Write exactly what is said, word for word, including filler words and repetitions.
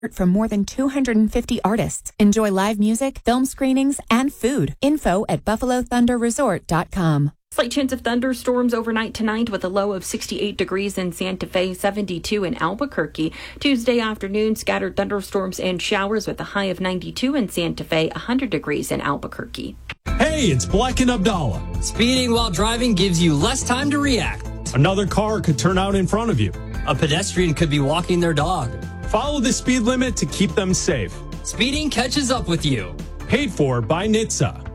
from more than two hundred fifty artists. Enjoy live music, film screenings, and food. Info at buffalo thunder resort dot com. Slight chance of thunderstorms overnight tonight with a low of sixty-eight degrees in Santa Fe, seventy-two in Albuquerque. Tuesday afternoon, scattered thunderstorms and showers with a high of ninety-two in Santa Fe, one hundred degrees in Albuquerque. Hey, it's Black and Abdallah. Speeding while driving gives you less time to react. Another car could turn out in front of you. A pedestrian could be walking their dog. Follow the speed limit to keep them safe. Speeding catches up with you. Paid for by N H T S A.